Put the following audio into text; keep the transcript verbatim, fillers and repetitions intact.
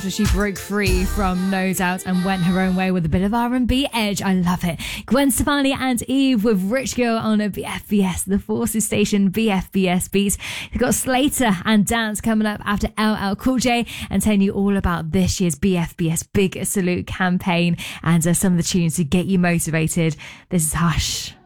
She broke free from No Doubt and went her own way with a bit of R and B edge. I love it. Gwen Stefani and Eve with Rich Girl on a B F B S, the Forces Station B F B S beat. You've got Slater and Dance coming up after L L Cool J and telling you all about this year's B F B S Big Salute campaign and uh, some of the tunes to get you motivated. This is Hush.